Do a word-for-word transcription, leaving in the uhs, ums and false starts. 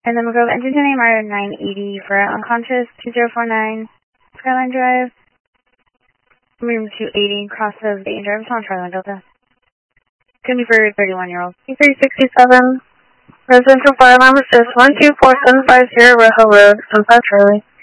And then we'll go engine ten A M R nine eighty for unconscious two zero four nine Skyline Drive. Room two eighty, cross of the Drive on Skyline Delta. Going to be for thirty-one year old. three sixty-seven, residential fire alarm assist one two four seven five zero Rojo Road, Sunset Charlie.